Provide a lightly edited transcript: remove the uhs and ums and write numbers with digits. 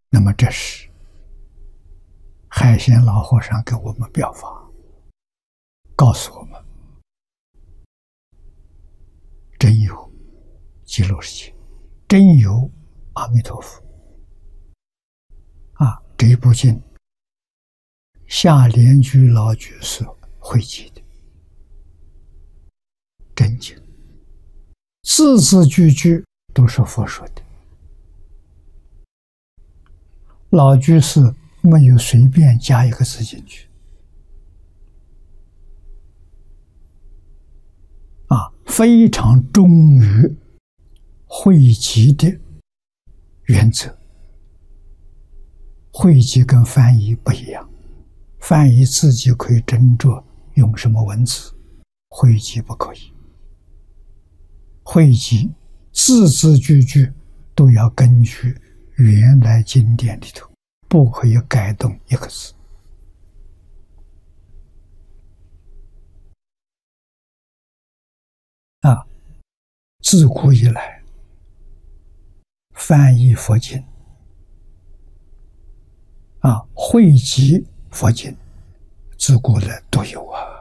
那么这是海鲜老和尚给我们表法，告诉我们真有极乐世界，真有阿弥陀佛。这一部经下莲居老居士汇集的真经，字字句句都是佛说的，老居士没有随便加一个字进去。非常忠于汇集的原则。汇集跟翻译不一样，翻译自己可以斟酌用什么文字，汇集不可以。汇集字字句句都要根据原来经典里头，不可以改动一个字。自古以来翻译佛经汇集佛经，自古来都有啊。